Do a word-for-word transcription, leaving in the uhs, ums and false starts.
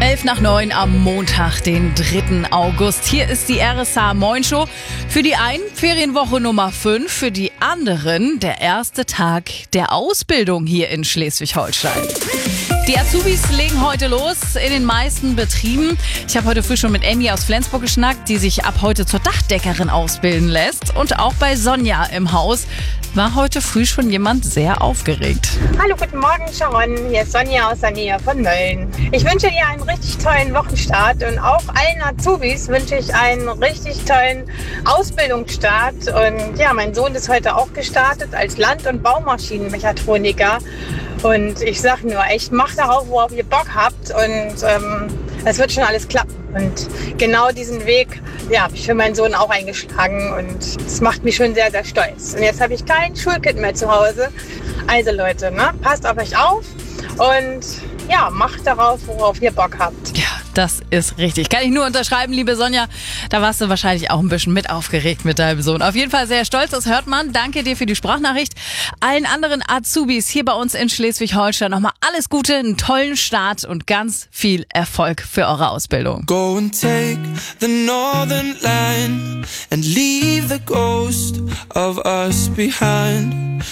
elf nach neun am Montag, den dritten August. Hier ist die R S H Moin Show. Für die einen Ferienwoche Nummer fünf, für die anderen der erste Tag der Ausbildung hier in Schleswig-Holstein. Die Azubis legen heute los in den meisten Betrieben. Ich habe heute früh schon mit Annie aus Flensburg geschnackt, die sich ab heute zur Dachdeckerin ausbilden lässt. Und auch bei Sonja im Haus war heute früh schon jemand sehr aufgeregt. Hallo, guten Morgen Sharon, hier ist Sonja aus der Nähe von Mölln. Ich wünsche dir einen richtig tollen Wochenstart und auch allen Azubis wünsche ich einen richtig tollen Ausbildungsstart. Und ja, mein Sohn ist heute auch gestartet als Land- und Baumaschinenmechatroniker. Und ich sag nur, echt, macht darauf, worauf ihr Bock habt und ähm, es wird schon alles klappen. Und genau diesen Weg, ja, habe ich für meinen Sohn auch eingeschlagen und es macht mich schon sehr, sehr stolz. Und jetzt habe ich kein Schulkind mehr zu Hause. Also Leute, ne, passt auf euch auf und ja, macht darauf, worauf ihr Bock habt. Ja, das ist richtig. Kann ich nur unterschreiben, liebe Sonja. Da warst du wahrscheinlich auch ein bisschen mit aufgeregt mit deinem Sohn. Auf jeden Fall sehr stolz, das hört man. Danke dir für die Sprachnachricht. Allen anderen Azubis hier bei uns in Schleswig-Holstein nochmal alles Gute, einen tollen Start und ganz viel Erfolg für eure Ausbildung. Go and take the northern line and leave the ghost of us behind.